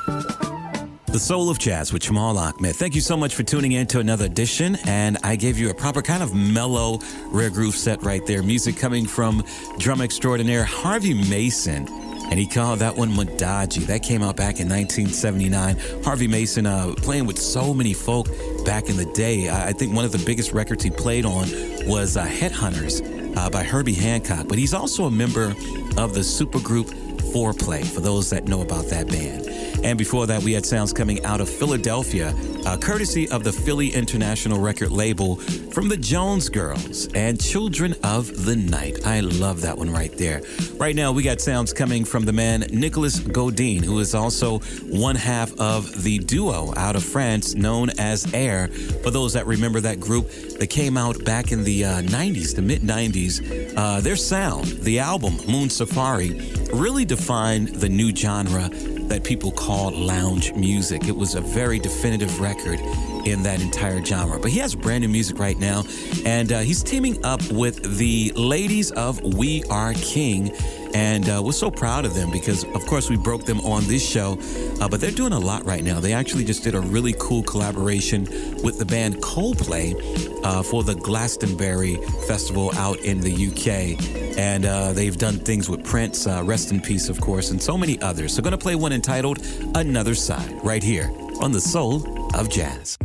The Soul of Jazz with Jamal Ahmed. Thank you so much for tuning in to another edition. And I gave you a proper kind of mellow, rare groove set right there. Music coming from drum extraordinaire Harvey Mason. And he called that one Madaji. That came out back in 1979. Harvey Mason playing with so many folk back in the day. I think one of the biggest records he played on was Headhunters by Herbie Hancock. But he's also a member of the supergroup Foreplay, for those that know about that band. And before that, we had sounds coming out of Philadelphia, courtesy of the Philly International Record label, from the Jones Girls and Children of the Night. I love that one right there. Right now, we got sounds coming from the man Nicolas Godin, who is also one half of the duo out of France known as Air. For those that remember that group that came out back in the 90s, the mid-90s, their sound, the album Moon Safari, really defined the new genre that people call lounge music. It was a very definitive record in that entire genre. But he has brand new music right now, and he's teaming up with the ladies of We Are King. And we're so proud of them because, of course, we broke them on this show, but they're doing a lot right now. They actually just did a really cool collaboration with the band Coldplay for the Glastonbury Festival out in the UK. And they've done things with Prince, rest in peace, of course, and so many others. So going to play one entitled Another Side right here on The Soul of Jazz.